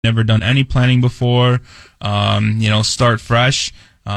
never done any planning before, start fresh.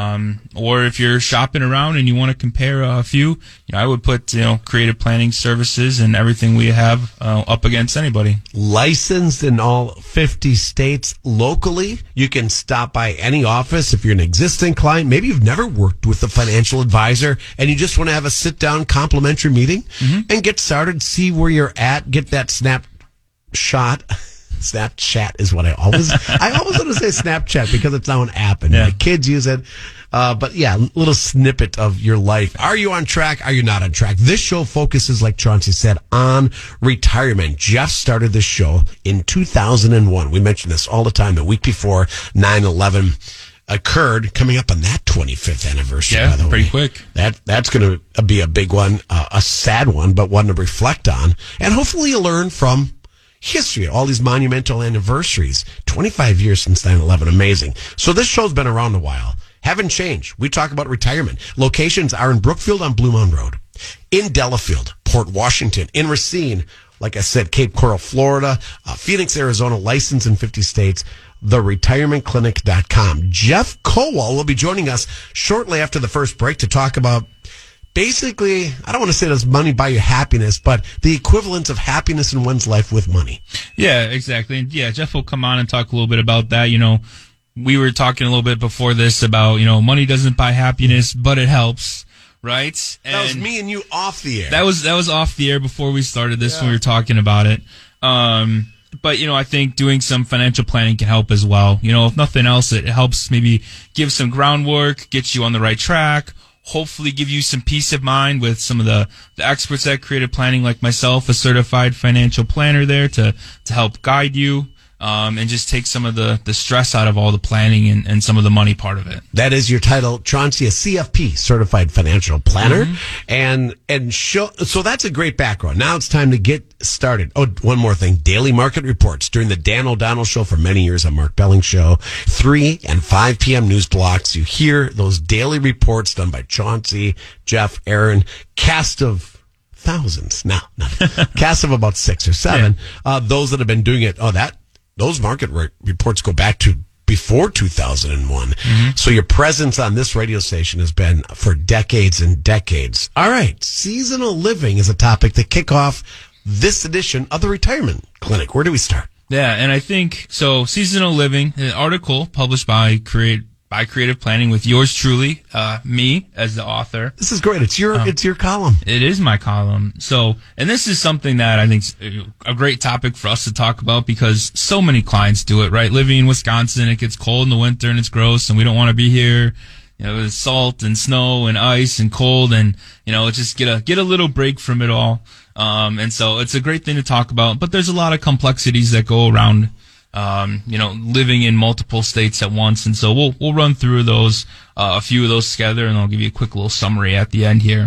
Or if you're shopping around and you want to compare a few, I would put, creative planning services and everything we have up against anybody. Licensed in all 50 states locally. You can stop by any office if you're an existing client. Maybe you've never worked with a financial advisor and you just want to have a sit-down complimentary meeting and get started, see where you're at, get that snapshot. Snapchat is what I always want to say Snapchat because it's now an app and my kids use it. But yeah, a little snippet of your life. Are you on track? Are you not on track? This show focuses, like Chauncey said, on retirement. Jeff started this show in 2001. We mention this all the time, the week before 9/11 occurred, coming up on that 25th anniversary. Yeah, by the pretty way. quick. That's going to be a big one, a sad one, but one to reflect on. And hopefully you learn from history, all these monumental anniversaries. 25 years since 9/11. Amazing. So this show's been around a while. Haven't changed. We talk about retirement. Locations are in Brookfield on Blue Mound Road, in Delafield, Port Washington, in Racine, like I said, Cape Coral, Florida, Phoenix, Arizona, licensed in 50 states, theretirementclinic.com. Jeff Kowal will be joining us shortly after the first break to talk about basically, I don't want to say does money buy you happiness, but the equivalent of happiness in one's life with money. Yeah, exactly. And yeah, Jeff will come on and talk a little bit about that. We were talking a little bit before this about, money doesn't buy happiness, but it helps, right? And that was me and you off the air. That was off the air before we started this when we were talking about it. But, I think doing some financial planning can help as well. If nothing else, it helps maybe give some groundwork, get you on the right track, hopefully give you some peace of mind with some of the experts at creative planning like myself, a certified financial planner there to help guide you and just take some of the stress out of all the planning and some of the money part of it. That is your title, Chauncey, a CFP, certified financial planner. And so that's a great background. Now it's time to get started. Oh, one more thing. Daily market reports during the Dan O'Donnell Show for many years on Mark Belling Show. 3 and 5 p.m. news blocks. You hear those daily reports done by Chauncey, Jeff, Aaron, cast of thousands. No, cast of about 6 or 7. Yeah. Those that have been doing it. Those market reports go back to before 2001. So your presence on this radio station has been for decades and decades. All right. Seasonal living is a topic to kick off this edition of the Retirement Clinic. Where do we start? Yeah, and I think, so seasonal living, an article published by Creative Planning with yours truly, me as the author. This is great. It's your column. It is my column. So, and this is something that I think is a great topic for us to talk about because so many clients do it, right? Living in Wisconsin, it gets cold in the winter and it's gross and we don't want to be here. With salt and snow and ice and cold and, just get a little break from it all. And so it's a great thing to talk about, but there's a lot of complexities that go around living in multiple states at once. And so we'll run through those, a few of those together, and I'll give you a quick little summary at the end here.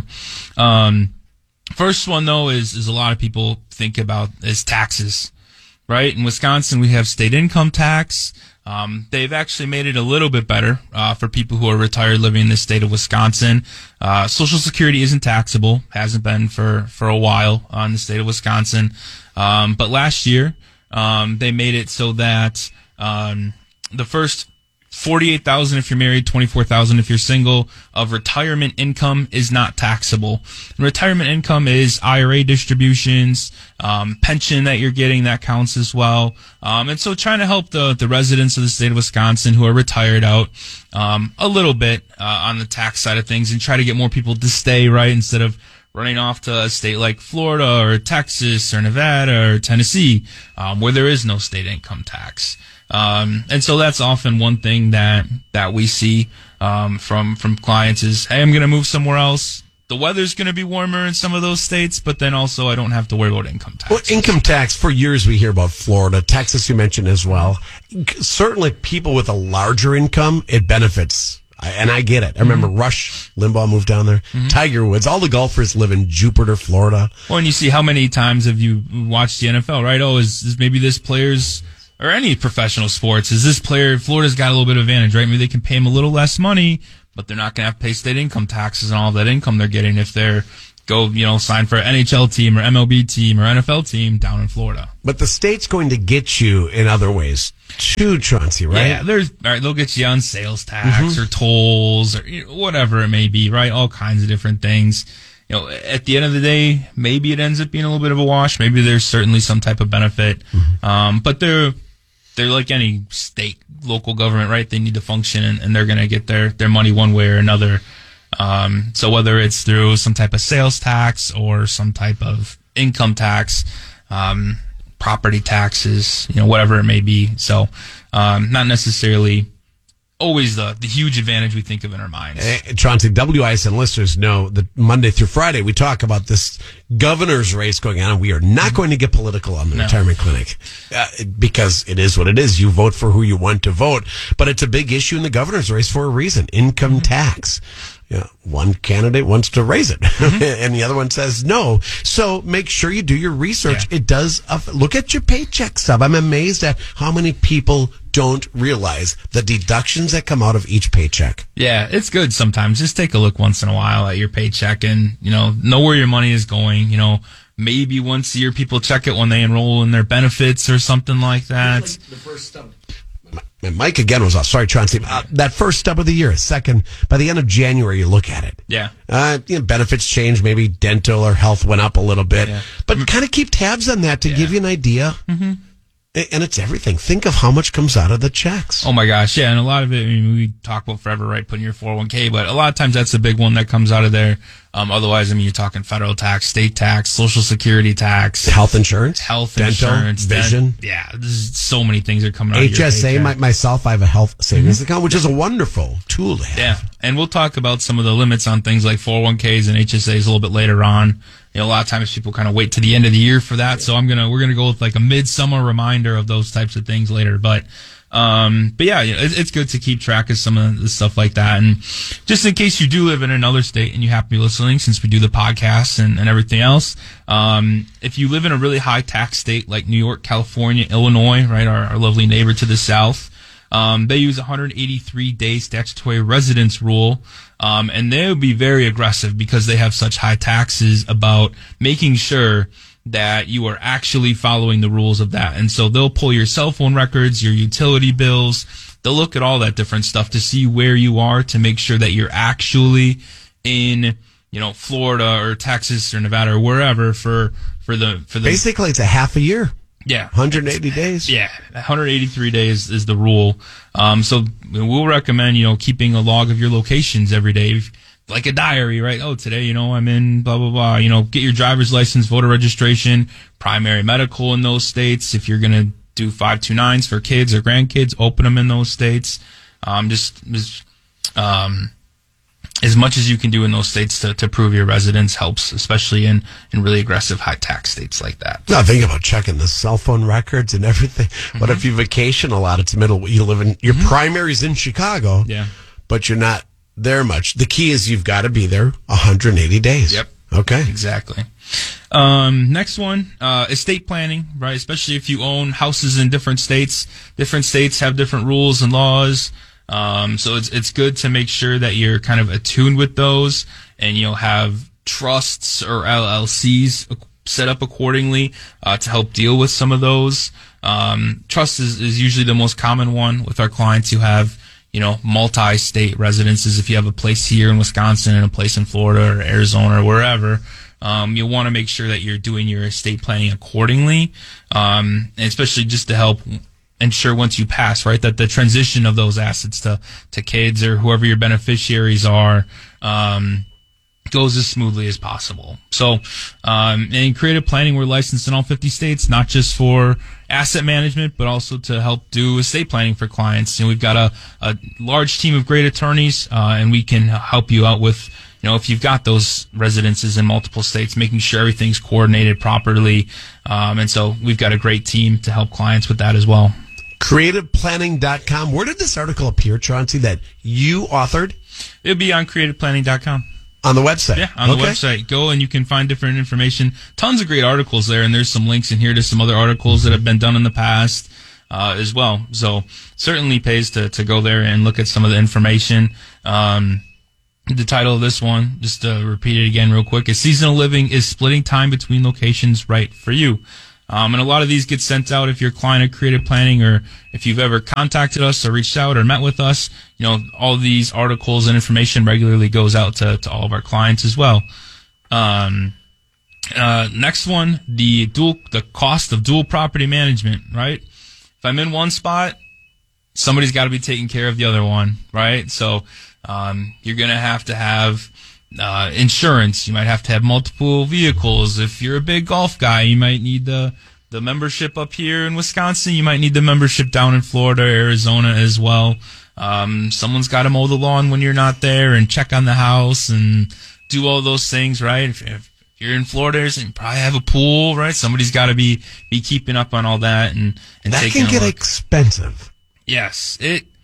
First one though is a lot of people think about is taxes, right? In Wisconsin, we have state income tax. They've actually made it a little bit better, for people who are retired living in the state of Wisconsin. Social Security isn't taxable, hasn't been for a while in the state of Wisconsin. But last year, they made it so that the first $48,000 if you're married, $24,000 if you're single of retirement income is not taxable. And retirement income is IRA distributions, pension that you're getting, that counts as well. And so trying to help the residents of the state of Wisconsin who are retired out a little bit on the tax side of things and try to get more people to stay, right, instead of running off to a state like Florida or Texas or Nevada or Tennessee, where there is no state income tax. And so that's often one thing that we see, from clients is, hey, I'm going to move somewhere else. The weather's going to be warmer in some of those states, but then also I don't have to worry about income tax. Well, income tax, for years we hear about Florida, Texas you mentioned as well. Certainly people with a larger income, it benefits. And I get it. I remember Rush Limbaugh moved down there. Tiger Woods. All the golfers live in Jupiter, Florida. Well, and you see how many times have you watched the NFL, right? Oh, is maybe this player's, or any professional sports, is this player, Florida's got a little bit of advantage, right? Maybe they can pay him a little less money, but they're not going to have to pay state income taxes and all that income they're getting if they're sign for an NHL team or MLB team or NFL team down in Florida. But the state's going to get you in other ways too, Chauncey, right? Yeah, they'll get you on sales tax or tolls or whatever it may be, right? All kinds of different things. At the end of the day, maybe it ends up being a little bit of a wash. Maybe there's certainly some type of benefit. But they're like any state, local government, right? They need to function and they're going to get their money one way or another. So whether it's through some type of sales tax or some type of income tax, property taxes, whatever it may be. So, not necessarily always the huge advantage we think of in our minds. Chauncey, WISN listeners know that Monday through Friday we talk about this governor's race going on, and we are not going to get political on the retirement clinic because it is what it is. You vote for who you want to vote, but it's a big issue in the governor's race for a reason: income tax. One candidate wants to raise it, and the other one says no. So make sure you do your research. Yeah. It does. Look at your paycheck stub. I'm amazed at how many people don't realize the deductions that come out of each paycheck. Yeah, it's good sometimes. Just take a look once in a while at your paycheck and, know where your money is going. Maybe once a year people check it when they enroll in their benefits or something like that. Like the first stub. And Mike again was off. Sorry, Chauncey. That first stub of the year, second, by the end of January, you look at it. Yeah. Benefits change. Maybe dental or health went up a little bit. Yeah. But kind of keep tabs on that to give you an idea. Mm-hmm. And it's everything. Think of how much comes out of the checks. Oh, my gosh. Yeah, and a lot of it, we talk about forever, right, putting your 401k, but a lot of times that's the big one that comes out of there. Otherwise, you're talking federal tax, state tax, Social Security tax. Health insurance. Dental, insurance. Vision. There's so many things that are coming out of your HSA, myself, I have a health savings account, which is a wonderful tool to have. Yeah, and we'll talk about some of the limits on things like 401ks and HSAs a little bit later on. A lot of times people kind of wait to the end of the year for that. So we're gonna go with like a midsummer reminder of those types of things later. But yeah, it's good to keep track of some of the stuff like that. And just in case you do live in another state and you happen to be listening, since we do the podcast and everything else, if you live in a really high tax state like New York, California, Illinois, right, our lovely neighbor to the south, they use 183-day statutory residence rule. And they'll be very aggressive because they have such high taxes about making sure that you are actually following the rules of that. And so they'll pull your cell phone records, your utility bills. They'll look at all that different stuff to see where you are to make sure that you're actually in, Florida or Texas or Nevada or wherever for the. Basically, it's a half a year. Yeah. 180 days? Yeah. 183 days is the rule. So we'll recommend, keeping a log of your locations every day, like a diary, right? Oh, today, I'm in blah, blah, blah. Get your driver's license, voter registration, primary medical in those states. If you're going to do 529s for kids or grandkids, open them in those states. As much as you can do in those states to prove your residence helps, especially in really aggressive high tax states like that. Now think about checking the cell phone records and everything. Mm-hmm. What if you vacation a lot? It's you live in, your primary's in Chicago, but you're not there much. The key is you've got to be there 180 days. Yep. Okay. Exactly. Next one, estate planning, right? Especially if you own houses in different states. Different states have different rules and laws. So it's good to make sure that you're kind of attuned with those and you'll have trusts or LLCs set up accordingly, to help deal with some of those. Trust is usually the most common one with our clients who have, multi-state residences. If you have a place here in Wisconsin and a place in Florida or Arizona or wherever, you'll want to make sure that you're doing your estate planning accordingly. And especially just to help ensure once you pass, right, that the transition of those assets to kids or whoever your beneficiaries are, goes as smoothly as possible. So, in creative planning, we're licensed in all 50 states, not just for asset management, but also to help do estate planning for clients. We've got a large team of great attorneys, and we can help you out with, if you've got those residences in multiple states, making sure everything's coordinated properly. And so we've got a great team to help clients with that as well. CreativePlanning.com. Where did this article appear, Chauncey, that you authored? It'll be on CreativePlanning.com. On the website? Yeah, on the website. Go and you can find different information. Tons of great articles there, and there's some links in here to some other articles that have been done in the past as well. So certainly pays to go there and look at some of the information. The title of this one, just to repeat it again real quick, is Seasonal Living is Splitting Time Between Locations Right for You. And a lot of these get sent out if you're a client of Creative Planning, or if you've ever contacted us or reached out or met with us. All these articles and information regularly goes out to all of our clients as well. Next one, the cost of dual property management, right? If I'm in one spot, somebody's got to be taking care of the other one, right? So, you're going to have insurance. You might have to have multiple vehicles. If you're a big golf guy, you might need the membership up here in Wisconsin. You might need the membership down in Florida, Arizona as well. Someone's got to mow the lawn when you're not there and check on the house and do all those things, right? If you're in Florida, you probably have a pool, right? Somebody's got to be keeping up on all that and that taking can get expensive. Yes,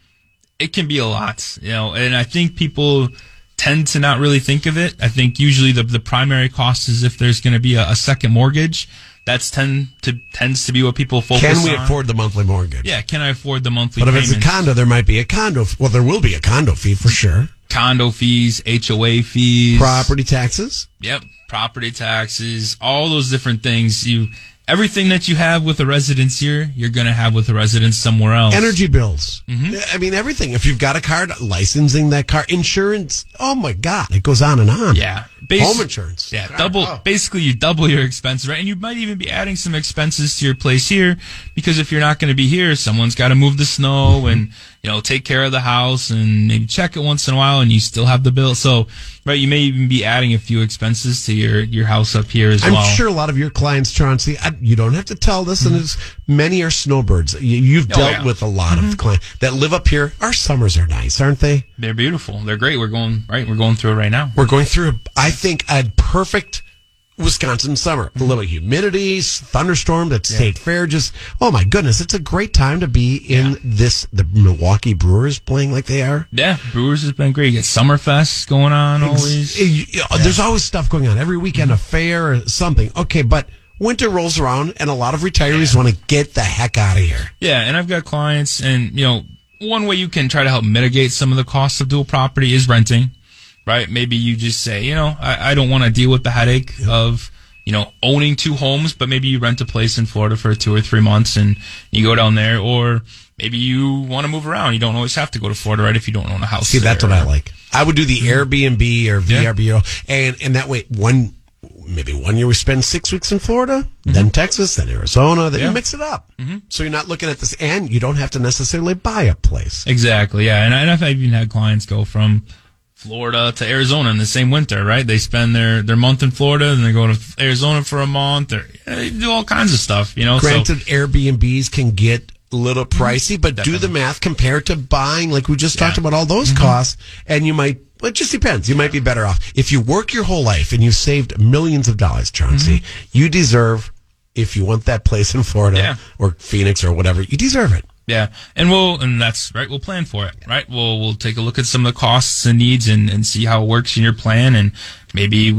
it can be a lot, and I think people tend to not really think of it. I think usually the primary cost is if there's going to be a second mortgage. That's tends to be what people focus on. Can we afford the monthly mortgage? Yeah, can I afford the monthly But if payments? it's a condo, there might be a condo. Well, there will be a condo fee for sure. Condo fees, HOA fees. Property taxes. Yep, property taxes, all those different things. Everything that you have with a residence here, you're going to have with a residence somewhere else. Energy bills. Mm-hmm. I mean, everything. If you've got a car, licensing that car, insurance. Oh, my God. It goes on and on. Yeah. Home insurance. Yeah. Basically, you double your expenses, right? And you might even be adding some expenses to your place here, because if you're not going to be here, someone's got to move the snow and, take care of the house and maybe check it once in a while, and you still have the bill. So, right, you may even be adding a few expenses to your house up here as well. I'm sure a lot of your clients, Chauncey, you don't have to tell this, and many are snowbirds. You've dealt with a lot of clients that live up here. Our summers are nice, aren't they? They're beautiful. They're great. We're going through it right now. We're going through, I think, a perfect Wisconsin summer. A little humidity, thunderstorm at State Fair. Just, oh my goodness, it's a great time to be in this. The Milwaukee Brewers playing like they are. Yeah, Brewers has been great. You get Summerfest going on always. There's always stuff going on. Every weekend, a fair or something. Okay, but winter rolls around, and a lot of retirees want to get the heck out of here. Yeah, and I've got clients, and, one way you can try to help mitigate some of the costs of dual property is renting. Right? Maybe you just say, I don't want to deal with the headache of, owning two homes, but maybe you rent a place in Florida for 2 or 3 months and you go down there, or maybe you want to move around. You don't always have to go to Florida, right? If you don't own a house. See, that's what I like. I would do the Airbnb or VRBO, and that way, maybe 1 year we spend 6 weeks in Florida, then Texas, then Arizona, then you mix it up. So you're not looking at this, and you don't have to necessarily buy a place. Exactly, yeah. And I've even had clients go from Florida to Arizona in the same winter, right? They spend their month in Florida, and they go to Arizona for a month, or they do all kinds of stuff, Granted, Airbnbs can get a little pricey, but do the math compared to buying, like we just talked about, all those costs, and you might, it just depends. You might be better off. If you work your whole life and you've saved millions of dollars, Chauncey, you deserve, if you want that place in Florida or Phoenix or whatever, you deserve it. Yeah, and that's right. We'll plan for it, right? We'll take a look at some of the costs and needs and see how it works in your plan, and maybe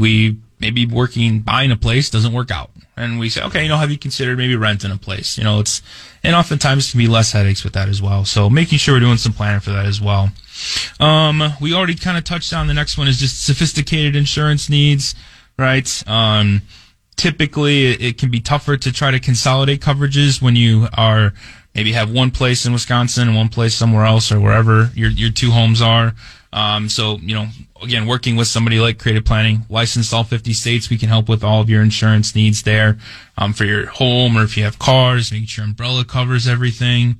buying a place doesn't work out, and we say, okay, have you considered maybe renting a place? And oftentimes it can be less headaches with that as well. So making sure we're doing some planning for that as well. We already kind of touched on the next one is just sophisticated insurance needs, right? Typically it can be tougher to try to consolidate coverages when you are maybe have one place in Wisconsin and one place somewhere else, or wherever your two homes are. So, again, working with somebody like Creative Planning, licensed all 50 states, we can help with all of your insurance needs there, for your home, or if you have cars, making sure umbrella covers everything.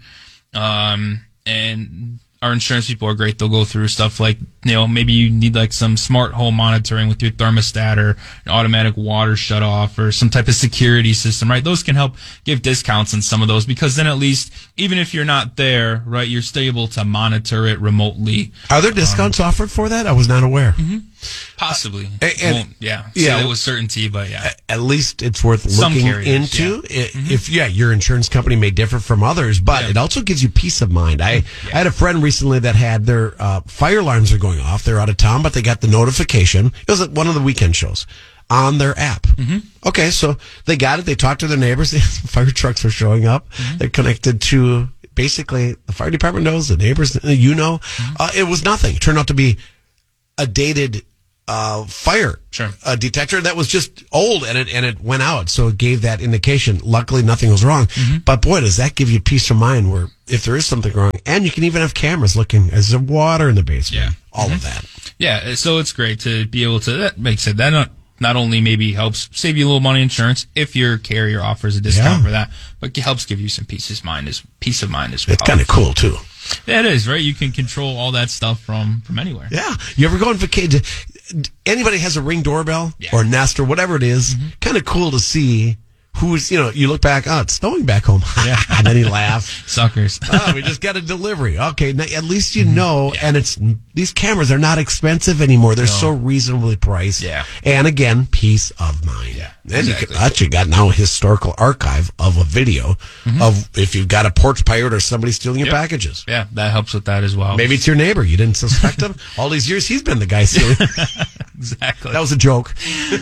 And our insurance people are great. They'll go through stuff like, maybe you need like some smart home monitoring with your thermostat, or an automatic water shut off, or some type of security system, right? Those can help give discounts on some of those, because then at least, even if you're not there, right, you're still able to monitor it remotely. Are there discounts offered for that? I was not aware. Possibly. Yeah, it was certainty, but at least it's worth looking into. If your insurance company may differ from others, but it also gives you peace of mind. I had a friend recently that had their fire alarms are going off. They're out of town, but they got the notification. It was at one of the weekend shows on their app. Okay, so they got it. They talked to their neighbors. Fire trucks were showing up. They're connected to, basically, the fire department knows, the neighbors, it was nothing. It turned out to be a dated fire Sure. detector that was just old and it went out. So it gave that indication. Luckily, nothing was wrong. But boy, does that give you peace of mind where if there is something wrong, and you can even have cameras looking, is there water in the basement? Yeah. All of that. Yeah, so it's great to be able to, that makes it, that not only maybe helps save you a little money insurance if your carrier offers a discount for that, but it helps give you some peace of mind as well. It's kind of cool too. Yeah, it is, right? You can control all that stuff from anywhere. Yeah. You ever go on vacation? Anybody has a Ring doorbell or Nest or whatever it is, kind of cool to see who's, you look back, oh, it's snowing back home. Yeah. And then you laugh. Suckers. Oh, we just got a delivery. Okay, now at least you know, and these cameras are not expensive anymore. They're so reasonably priced. Yeah. And again, peace of mind. Yeah. And Exactly. you can actually got now a historical archive of a video of if you've got a porch pirate or somebody stealing your packages. Yeah, that helps with that as well. Maybe it's your neighbor. You didn't suspect him. All these years, he's been the guy stealing. Exactly. That was a joke.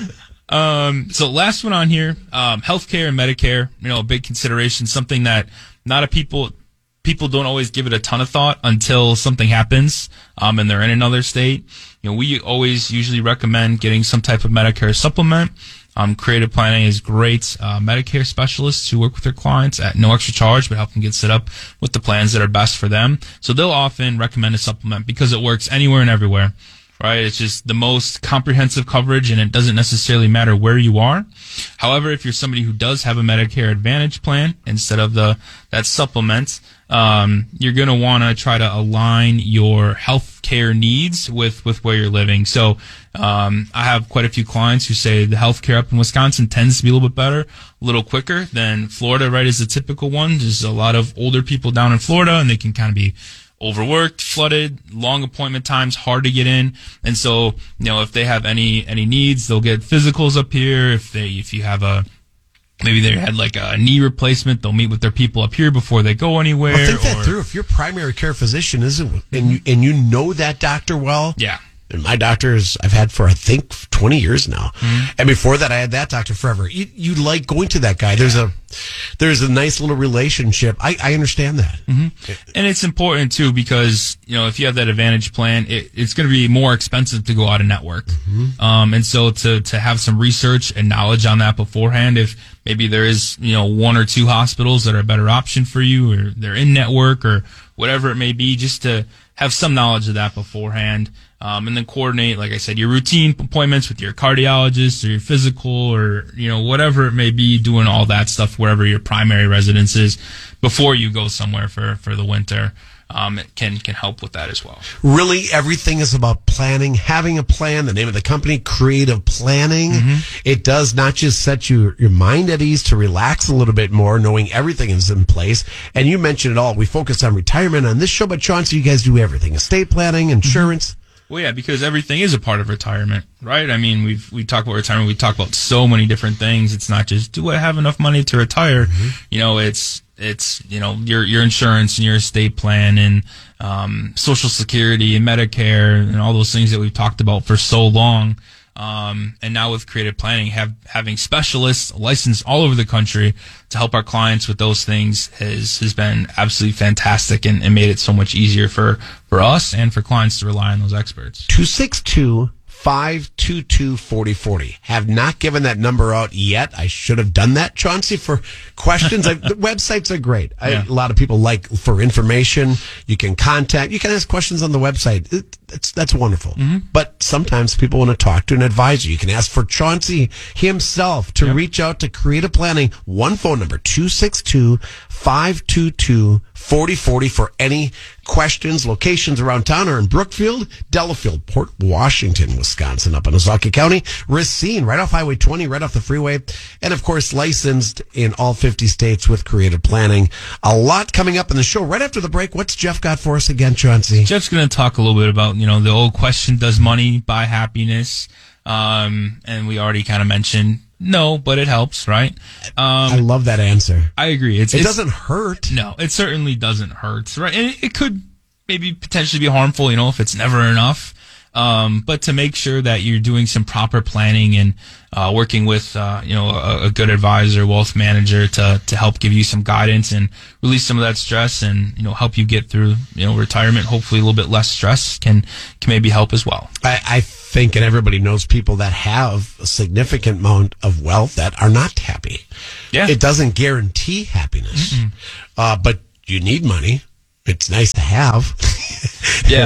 So last one on here, healthcare and Medicare, a big consideration, something that not a people don't always give it a ton of thought until something happens, and they're in another state. We always usually recommend getting some type of Medicare supplement. Creative Planning is great. Medicare specialists who work with their clients at no extra charge, but help them get set up with the plans that are best for them. So they'll often recommend a supplement because it works anywhere and everywhere. Right? It's just the most comprehensive coverage, and it doesn't necessarily matter where you are. However, if you're somebody who does have a Medicare Advantage plan instead of that supplement, you're going to want to try to align your health care needs with where you're living. So I have quite a few clients who say the health care up in Wisconsin tends to be a little bit better, a little quicker than Florida, right, is the typical one. There's a lot of older people down in Florida, and they can kind of be overworked, flooded, long appointment times, hard to get in. And so, if they have any needs, they'll get physicals up here. If you have maybe they had like a knee replacement, they'll meet with their people up here before they go anywhere. Well, think that through. If your primary care physician isn't, and you know that doctor well. Yeah. And my doctors I've had for, I think, 20 years now. And before that, I had that doctor forever. You like going to that guy. There's a nice little relationship. I understand that. And it's important, too, because, if you have that Advantage plan, it's going to be more expensive to go out of network. And so to have some research and knowledge on that beforehand, if maybe there is, one or two hospitals that are a better option for you, or they're in network, or whatever it may be, just to have some knowledge of that beforehand. And then coordinate, like I said, your routine appointments with your cardiologist or your physical or, whatever it may be, doing all that stuff wherever your primary residence is before you go somewhere for the winter. It can help with that as well. Really, everything is about planning, having a plan. The name of the company, Creative Planning. It does not just set your mind at ease to relax a little bit more, knowing everything is in place. And you mentioned it all. We focus on retirement on this show, but Chauncey, you guys do everything. Estate planning, insurance. Well, yeah, because everything is a part of retirement, right? I mean, we talk about retirement. We talk about so many different things. It's not just, do I have enough money to retire? It's your insurance and your estate plan and Social Security and Medicare and all those things that we've talked about for so long. And now with Creative Planning, having specialists licensed all over the country to help our clients with those things has been absolutely fantastic and made it so much easier for us and for clients to rely on those experts. 262-522-4040. Have not given that number out yet. I should have done that, Chauncey, for questions. The websites are great. A lot of people like for information. You can ask questions on the website. That's wonderful. But sometimes people want to talk to an advisor. You can ask for Chauncey himself to reach out to Creative Planning. One phone number, 262-522-4040 for any questions. Locations around town are in Brookfield, Delafield, Port Washington, Wisconsin, up in Ozaukee County, Racine, right off Highway 20, right off the freeway, and of course licensed in all 50 states with Creative Planning. A lot coming up in the show. Right after the break, what's Jeff got for us again, Chauncey? Jeff's going to talk a little bit about, the old question, does money buy happiness? And we already kind of mentioned no, but it helps, right? I love that answer. I agree. It doesn't hurt. No, it certainly doesn't hurt, right? And it could maybe potentially be harmful, if it's never enough. But to make sure that you're doing some proper planning and working with a good advisor, wealth manager to help give you some guidance and release some of that stress and help you get through retirement. Hopefully, a little bit less stress can maybe help as well. I think, and everybody knows people that have a significant amount of wealth that are not happy. Yeah. It doesn't guarantee happiness, but you need money. It's nice to have. Yeah.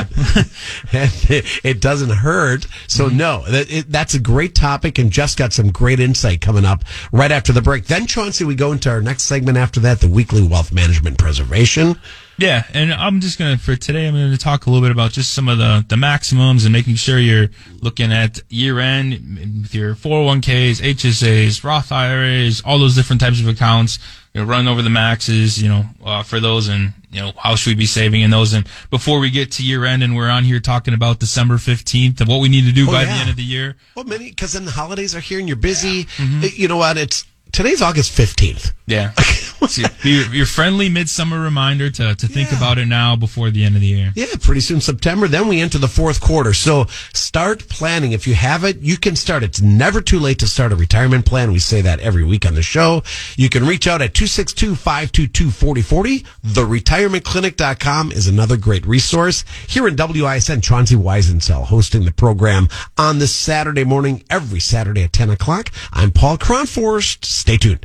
It doesn't hurt. So no, that's a great topic, and Jeff's got some great insight coming up right after the break. Then, Chauncey, we go into our next segment after that, the weekly wealth management preservation. Yeah, and I'm just going to, for today, I'm going to talk a little bit about just some of the maximums and making sure you're looking at year end with your 401ks, HSAs, Roth IRAs, all those different types of accounts, run over the maxes, for those, and, how should we be saving in those. And before we get to year end, and we're on here talking about December 15th and what we need to do by the end of the year. Well, because then the holidays are here and you're busy. Yeah. You know what? Today's August 15th. Yeah. Your friendly midsummer reminder to think about it now before the end of the year. Yeah, pretty soon September. Then we enter the fourth quarter. So start planning. If you have it, you can start. It's never too late to start a retirement plan. We say that every week on the show. You can reach out at 262-522-4040. TheRetirementClinic.com is another great resource. Here in WISN, Chauncey Weisensell hosting the program on this Saturday morning, every Saturday at 10 o'clock. I'm Paul Cronforst. Stay tuned.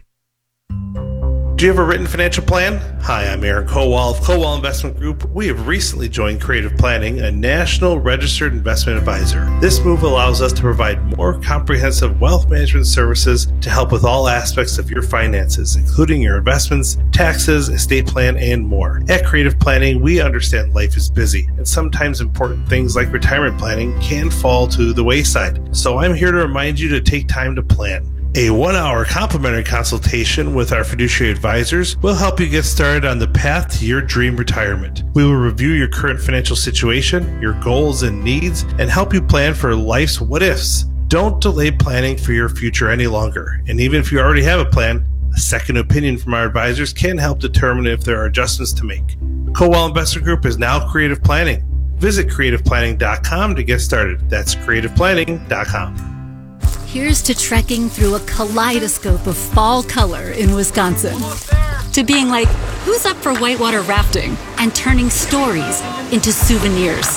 Do you have a written financial plan? Hi, I'm Aaron Kowal of Kowal Investment Group. We have recently joined Creative Planning, a national registered investment advisor. This move allows us to provide more comprehensive wealth management services to help with all aspects of your finances, including your investments, taxes, estate plan, and more. At Creative Planning, we understand life is busy, and sometimes important things like retirement planning can fall to the wayside. So I'm here to remind you to take time to plan. A 1-hour complimentary consultation with our fiduciary advisors will help you get started on the path to your dream retirement. We will review your current financial situation, your goals and needs, and help you plan for life's what-ifs. Don't delay planning for your future any longer. And even if you already have a plan, a second opinion from our advisors can help determine if there are adjustments to make. Kowal Investment Group is now Creative Planning. Visit creativeplanning.com to get started. That's creativeplanning.com. Here's to trekking through a kaleidoscope of fall color in Wisconsin. To being like, who's up for whitewater rafting? And turning stories into souvenirs.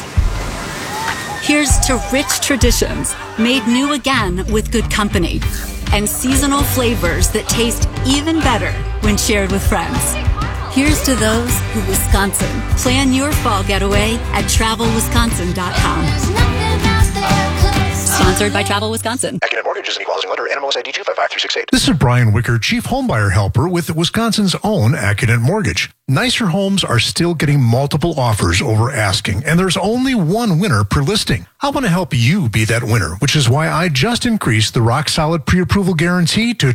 Here's to rich traditions made new again with good company. And seasonal flavors that taste even better when shared with friends. Here's to those who Wisconsin. Plan your fall getaway at TravelWisconsin.com. Sponsored by Travel Wisconsin. Accident Mortgages and Equalizing Lender, NMLS ID 255368. This is Brian Wicker, Chief Homebuyer Helper with Wisconsin's own Accident Mortgage. Nicer homes are still getting multiple offers over asking, and there's only one winner per listing. I want to help you be that winner, which is why I just increased the Rock Solid Pre-Approval Guarantee to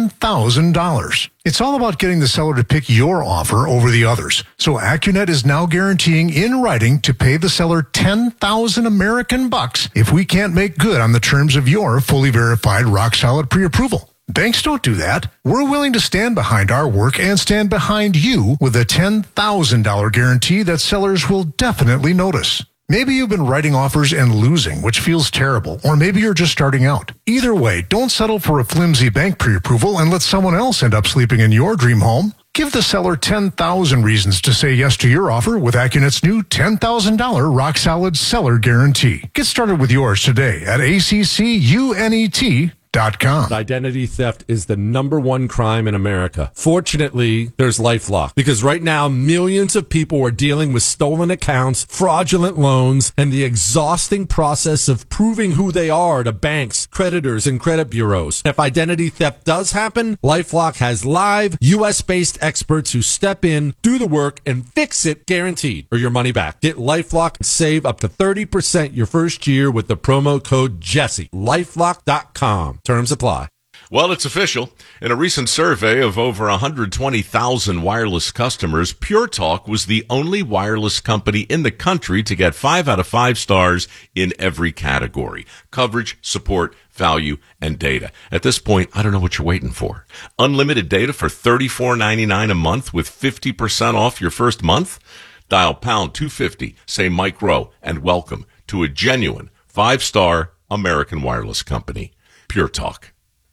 $10,000. It's all about getting the seller to pick your offer over the others. So AccuNet is now guaranteeing in writing to pay the seller 10,000 American bucks if we can't make good on the terms of your fully verified Rock Solid Pre-Approval. Banks don't do that. We're willing to stand behind our work and stand behind you with a $10,000 guarantee that sellers will definitely notice. Maybe you've been writing offers and losing, which feels terrible, or maybe you're just starting out. Either way, don't settle for a flimsy bank pre-approval and let someone else end up sleeping in your dream home. Give the seller 10,000 reasons to say yes to your offer with AccuNet's new $10,000 Rock Solid Seller Guarantee. Get started with yours today at ACCUNET.com. Identity theft is the #1 crime in America. Fortunately, there's LifeLock, because right now millions of people are dealing with stolen accounts, fraudulent loans, and the exhausting process of proving who they are to banks, creditors, and credit bureaus. If identity theft does happen, LifeLock has live US-based experts who step in, do the work, and fix it guaranteed, or your money back. Get LifeLock and save up to 30% your first year with the promo code Jesse. LifeLock.com. Terms apply. Well, it's official. In a recent survey of over 120,000 wireless customers, Pure Talk was the only wireless company in the country to get 5 out of 5 stars in every category: coverage, support, value, and data. At this point, I don't know what you're waiting for. Unlimited data for $34.99 a month with 50% off your first month? Dial pound 250, say Mike Rowe, and welcome to a genuine 5-star American wireless company. Pure Talk.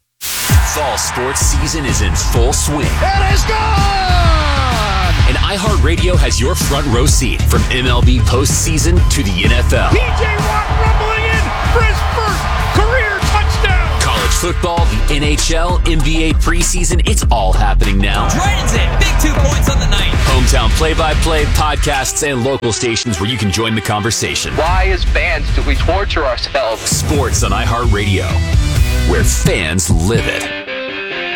Fall sports season is in full swing. It is gone! And iHeartRadio has your front row seat from MLB postseason to the NFL. P.J. Watt rumbling in for his first football, the NHL, NBA preseason, it's all happening now. Dragons in, big 2 points on the night. Hometown play-by-play, podcasts, and local stations where you can join the conversation. Why, as fans, do we torture ourselves? Sports on iHeartRadio, where fans live it.